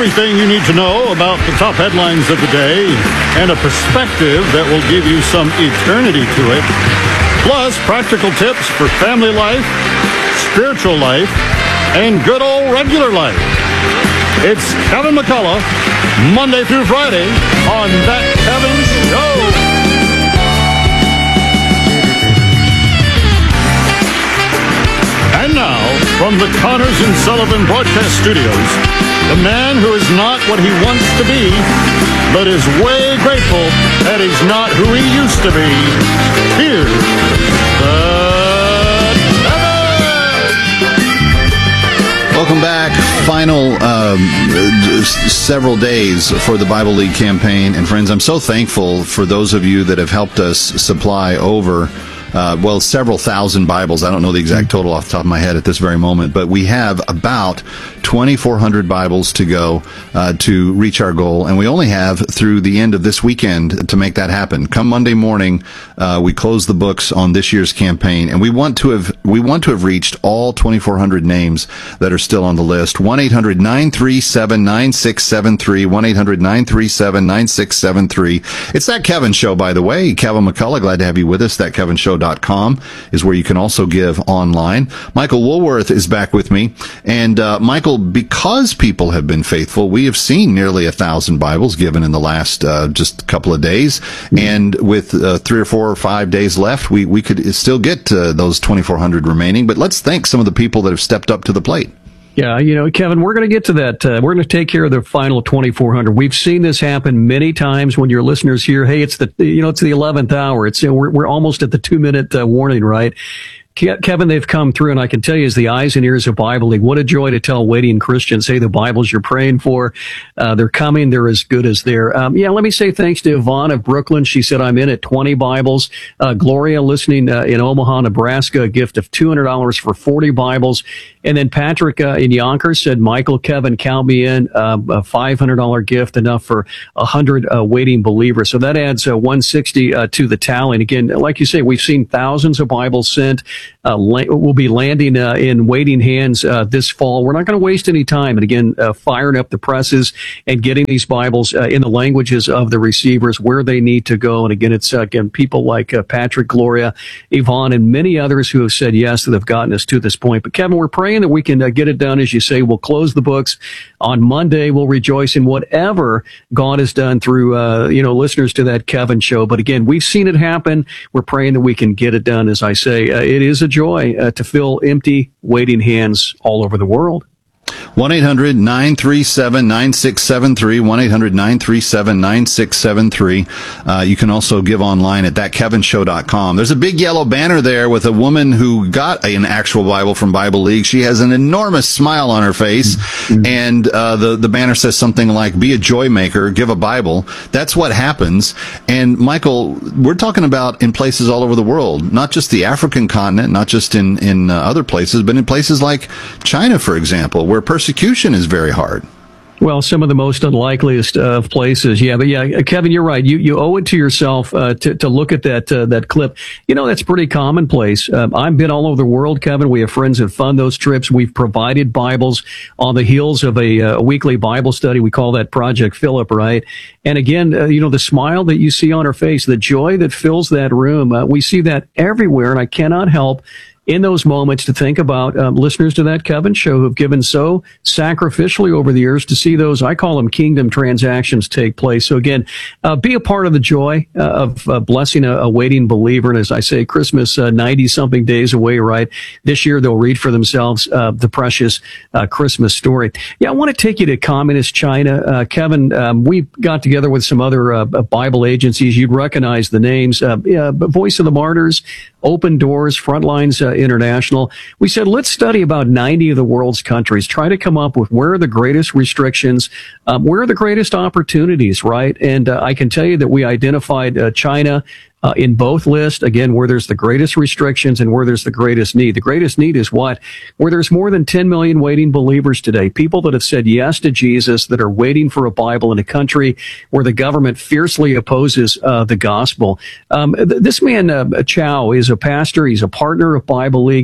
everything you need to know about the top headlines of the day and a perspective that will give you some eternity to it. Plus, practical tips for family life, spiritual life, and good old regular life. It's Kevin McCullough, Monday through Friday on That Kevin Show. And now, from the Connors and Sullivan Broadcast Studios, the man who is not what he wants to be, but is way grateful that he's not who he used to be. Here's Welcome back. Final several days for the Bible League campaign. And friends, I'm so thankful for those of you that have helped us supply over several thousand Bibles. I don't know the exact total off the top of my head at this very moment, but we have about 2,400 Bibles to go to reach our goal, and we only have through the end of this weekend to make that happen. Come Monday morning, we close the books on this year's campaign, and we want to have reached all 2,400 names that are still on the list. 1-800-937-9673. 1-800-937-9673. It's That Kevin Show, by the way. Kevin McCullough, glad to have you with us. ThatKevinShow.com is where you can also give online. Michael Woolworth is back with me. And Michael, because people have been faithful, we have seen nearly 1,000 Bibles given in the last just a couple of days. And with 3 or 4 or 5 days left, we could still get those 2,400 remaining. But let's thank some of the people that have stepped up to the plate. Yeah, Kevin, we're going to get to that. We're going to take care of the final 2,400. We've seen this happen many times when your listeners hear, hey, it's the 11th hour. We're almost at the 2-minute warning, right? Kevin, they've come through, and I can tell you, as the eyes and ears of Bible League, what a joy to tell waiting Christians, hey, the Bibles you're praying for, they're coming, they're as good as there. Let me say thanks to Yvonne of Brooklyn. She said, I'm in at 20 Bibles. Gloria, listening in Omaha, Nebraska, a gift of $200 for 40 Bibles. And then Patrick in Yonkers said, Michael, Kevin, count me in, a $500 gift, enough for 100 waiting believers. So that adds 160 to the tally. And again, like you say, we've seen thousands of Bibles sent. We'll be landing in waiting hands this fall. We're not going to waste any time. And again, firing up the presses and getting these Bibles in the languages of the receivers where they need to go. And again, it's people like Patrick, Gloria, Yvonne, and many others who have said yes that have gotten us to this point. But Kevin, we're praying that we can get it done. As you say, we'll close the books on Monday. We'll rejoice in whatever God has done through listeners to That Kevin Show. But again, we've seen it happen. We're praying that we can get it done. As I say, it is a joy to fill empty, waiting hands all over the world. 1-800-937-9673, 1-800-937-9673. You can also give online at thatkevinshow.com. There's a big yellow banner there with a woman who got an actual Bible from Bible League. She has an enormous smile on her face, and the banner says something like, be a joy maker, give a Bible. That's what happens. And Michael, we're talking about in places all over the world, not just the African continent, not just in other places, but in places like China, for example, where persecution is very hard. Well, some of the most unlikeliest of places. Yeah, but yeah, Kevin, you're right. You owe it to yourself to look at that clip. That's pretty commonplace. I've been all over the world, Kevin. We have friends that fund those trips. We've provided Bibles on the heels of a weekly Bible study. We call that Project Philip, right? And again, the smile that you see on her face, the joy that fills that room, we see that everywhere, and I cannot help in those moments to think about listeners to That Kevin Show who've given so sacrificially over the years to see those, I call them kingdom transactions, take place. So again, be a part of the joy of blessing a waiting believer. And as I say, Christmas 90-something days away, right? This year they'll read for themselves the precious Christmas story. Yeah, I want to take you to communist China. Kevin, we got together with some other Bible agencies. You'd recognize the names. Voice of the Martyrs, Open Doors, Frontlines International. We said, let's study about 90 of the world's countries, try to come up with where are the greatest restrictions, where are the greatest opportunities, right? And I can tell you that we identified China in both lists, again, where there's the greatest restrictions and where there's the greatest need. The greatest need is what? Where there's more than 10 million waiting believers today, people that have said yes to Jesus, that are waiting for a Bible in a country where the government fiercely opposes the gospel. This man, Chow, is a pastor. He's a partner of Bible League.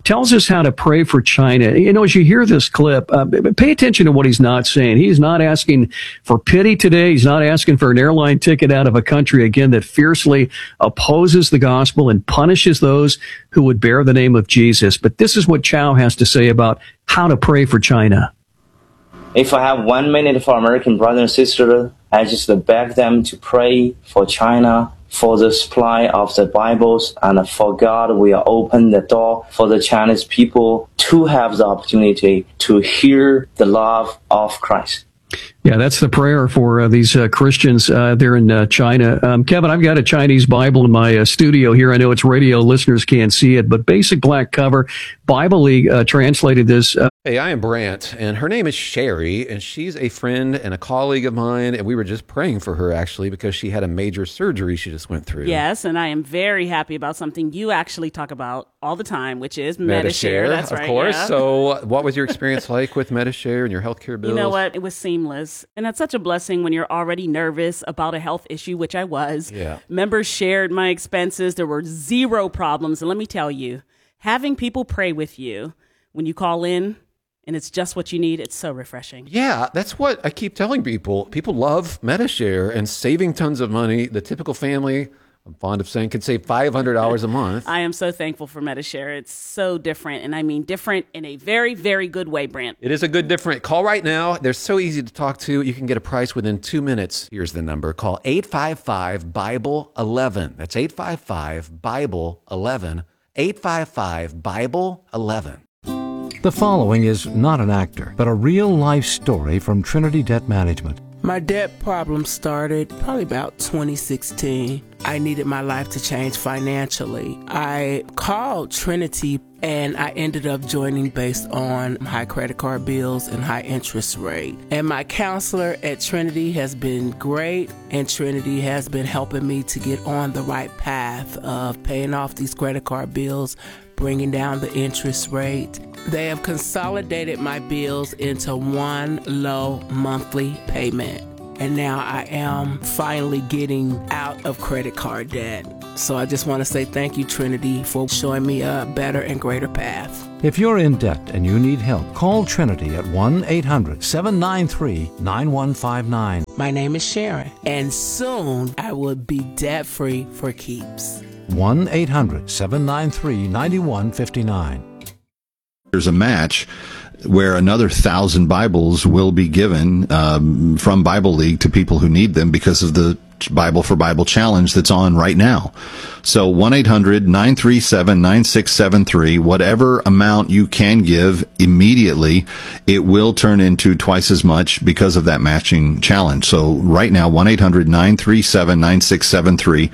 tells us how to pray for China. You know, as you hear this clip, pay attention to what he's not saying. He's not asking for pity today. He's not asking for an airline ticket out of a country, again, that fiercely opposes the gospel and punishes those who would bear the name of Jesus. But this is what Chow has to say about how to pray for China. If I have 1 minute for American brothers and sisters, I just beg them to pray for China, for the supply of the Bibles, and for God will open the door for the Chinese people to have the opportunity to hear the love of Christ. Yeah, that's the prayer for these Christians there in China. Kevin, I've got a Chinese Bible in my studio here. I know it's radio, listeners can't see it, but basic black cover. Bible League translated this. Hey, I am Brant, and her name is Sherry, and she's a friend and a colleague of mine, and we were just praying for her, actually, because she had a major surgery she just went through. Yes, and I am very happy about something you actually talk about all the time, which is Medi-Share. That's right. Of course. Yeah. So what was your experience like with Medi-Share and your healthcare bills? You know what? It was seamless. And that's such a blessing when you're already nervous about a health issue, which I was. Yeah. Members shared my expenses. There were zero problems. And let me tell you, having people pray with you when you call in, and it's just what you need, it's so refreshing. Yeah, that's what I keep telling people. People love Medi-Share and saving tons of money. The typical family, I'm fond of saying, could save $500 a month. I am so thankful for Medi-Share. It's so different, and I mean different in a very, very good way, Brant. It is a good different. Call right now. They're so easy to talk to. You can get a price within 2 minutes. Here's the number. Call 855-BIBLE-11. That's 855-BIBLE-11. 855-BIBLE-11. The following is not an actor, but a real-life story from Trinity Debt Management. My debt problem started probably about 2016. I needed my life to change financially. I called Trinity and I ended up joining based on high credit card bills and high interest rate. And my counselor at Trinity has been great, and Trinity has been helping me to get on the right path of paying off these credit card bills, bringing down the interest rate. They have consolidated my bills into one low monthly payment. And now I am finally getting out of credit card debt. So I just want to say thank you, Trinity, for showing me a better and greater path. If you're in debt and you need help, call Trinity at 1-800-793-9159. My name is Sharon, and soon I will be debt-free for keeps. 1-800-793-9159. There's a match where another 1,000 Bibles will be given from Bible League to people who need them because of the Bible for Bible challenge that's on right now. So 1-800-937-9673, whatever amount you can give immediately, it will turn into twice as much because of that matching challenge. So right now, 1-800-937-9673,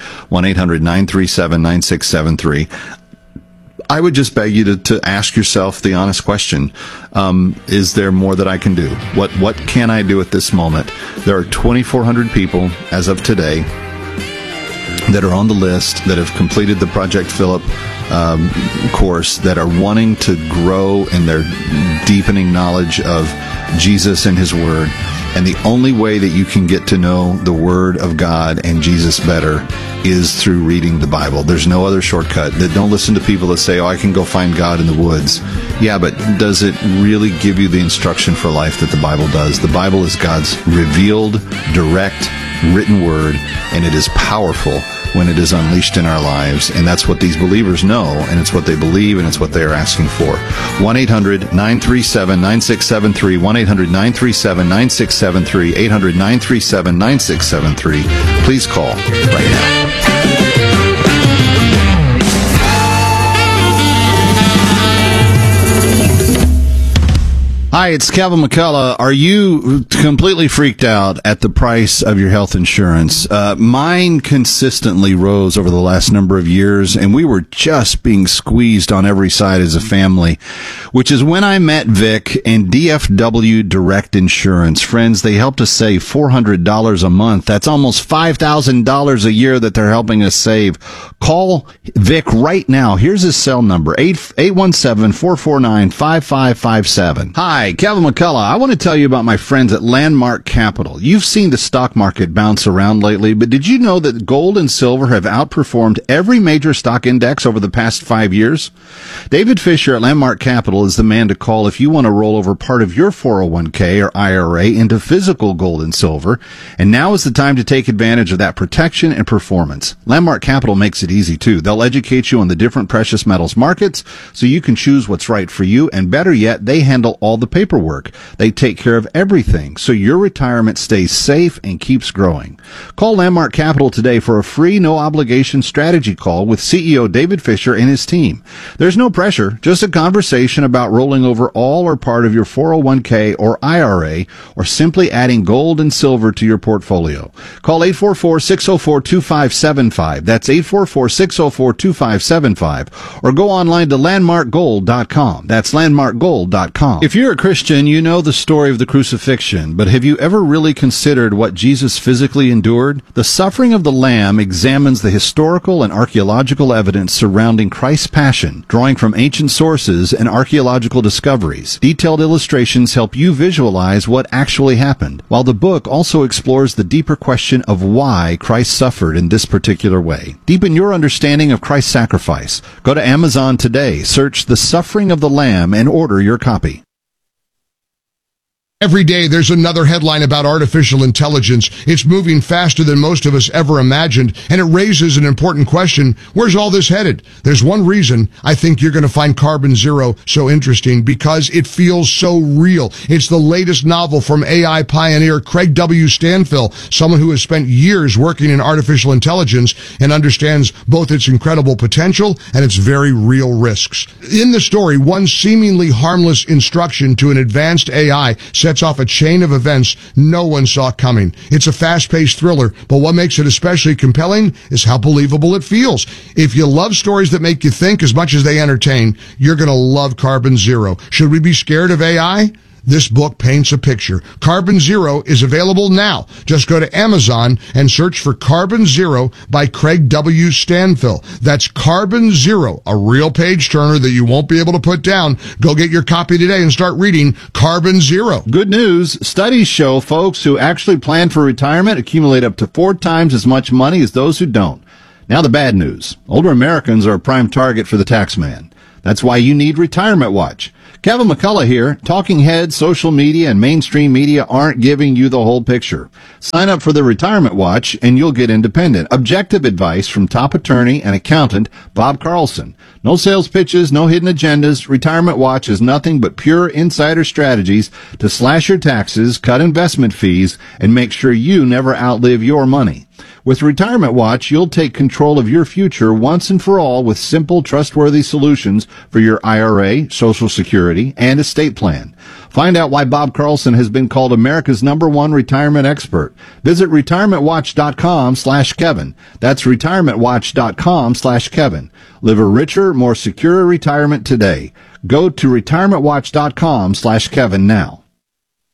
1-800-937-9673. I would just beg you to ask yourself the honest question, is there more that I can do? What can I do at this moment? There are 2,400 people as of today that are on the list that have completed the Project Philip course, that are wanting to grow in their deepening knowledge of Jesus and His Word. And the only way that you can get to know the Word of God and Jesus better is through reading the Bible. There's no other shortcut. Don't listen to people that say, oh, I can go find God in the woods. Yeah, but does it really give you the instruction for life that the Bible does? The Bible is God's revealed, direct, written Word, and it is powerful when it is unleashed in our lives. And that's what these believers know, and it's what they believe, and it's what they are asking for. 1-800-937-9673, 1-800-937-9673, 800-937-9673. Please call right now. Hi, it's Kevin McCullough. Are you completely freaked out at the price of your health insurance? Mine consistently rose over the last number of years, and we were just being squeezed on every side as a family, which is when I met Vic and DFW Direct Insurance. Friends, they helped us save $400 a month. That's almost $5,000 a year that they're helping us save. Call Vic right now. Here's his cell number, 817-449-5557. Hi. Hi, Kevin McCullough. I want to tell you about my friends at Landmark Capital. You've seen the stock market bounce around lately, but did you know that gold and silver have outperformed every major stock index over the past 5 years? David Fisher at Landmark Capital is the man to call if you want to roll over part of your 401k or IRA into physical gold and silver, and now is the time to take advantage of that protection and performance. Landmark Capital makes it easy, too. They'll educate you on the different precious metals markets so you can choose what's right for you, and better yet, they handle all the paperwork. They take care of everything so your retirement stays safe and keeps growing. Call Landmark Capital today for a free, no-obligation strategy call with CEO David Fisher and his team. There's no pressure, just a conversation about rolling over all or part of your 401k or IRA, or simply adding gold and silver to your portfolio. Call 844-604-2575. That's 844-604-2575. Or go online to landmarkgold.com. That's landmarkgold.com. If you're a Christian, you know the story of the crucifixion, but have you ever really considered what Jesus physically endured? The Suffering of the Lamb examines the historical and archaeological evidence surrounding Christ's passion, drawing from ancient sources and archaeological discoveries. Detailed illustrations help you visualize what actually happened, while the book also explores the deeper question of why Christ suffered in this particular way. Deepen your understanding of Christ's sacrifice. Go to Amazon today, search The Suffering of the Lamb, and order your copy. Every day there's another headline about artificial intelligence. It's moving faster than most of us ever imagined, and it raises an important question. Where's all this headed? There's one reason I think you're going to find Carbon Zero so interesting, because it feels so real. It's the latest novel from AI pioneer Craig W. Stanfill, someone who has spent years working in artificial intelligence and understands both its incredible potential and its very real risks. In the story, one seemingly harmless instruction to an advanced AI sets off a chain of events no one saw coming. It's a fast-paced thriller, but what makes it especially compelling is how believable it feels. If you love stories that make you think as much as they entertain, you're going to love Carbon Zero. Should we be scared of AI? This book paints a picture. Carbon Zero is available now. Just go to Amazon and search for Carbon Zero by Craig W. Stanfill. That's Carbon Zero, a real page-turner that you won't be able to put down. Go get your copy today and start reading Carbon Zero. Good news. Studies show folks who actually plan for retirement accumulate up to 4 times as much money as those who don't. Now the bad news. Older Americans are a prime target for the tax man. That's why you need Retirement Watch. Kevin McCullough here. Talking heads, social media, and mainstream media aren't giving you the whole picture. Sign up for the Retirement Watch and you'll get independent, objective advice from top attorney and accountant Bob Carlson. No sales pitches, no hidden agendas. Retirement Watch is nothing but pure insider strategies to slash your taxes, cut investment fees, and make sure you never outlive your money. With Retirement Watch, you'll take control of your future once and for all with simple, trustworthy solutions for your IRA, Social Security, and estate plan. Find out why Bob Carlson has been called America's #1 retirement expert. Visit retirementwatch.com/Kevin. That's retirementwatch.com/Kevin. Live a richer, more secure retirement today. Go to retirementwatch.com/Kevin now.